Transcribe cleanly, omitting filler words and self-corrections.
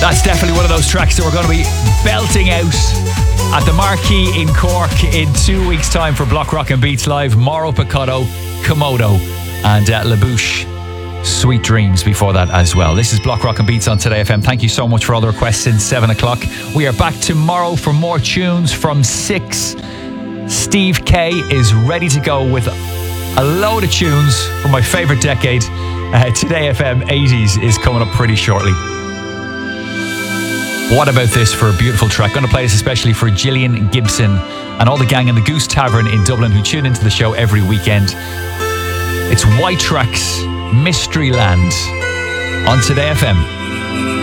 That's definitely one of those tracks that we're going to be belting out at the Marquee in Cork in 2 weeks' time for Block Rock and Beats Live. Moro Picotto, Komodo, and La Bouche, Sweet Dreams before that as well. This is Block Rock and Beats on Today FM. Thank you so much for all the requests since 7 o'clock. We are back tomorrow for more tunes from 6. Steve K is ready to go with a load of tunes from my favourite decade. Today FM 80s is coming up pretty shortly. What about this for a beautiful track? Going to play this especially for Gillian Gibson and all the gang in the Goose Tavern in Dublin who tune into the show every weekend. It's White Track's Mystery Land on Today FM.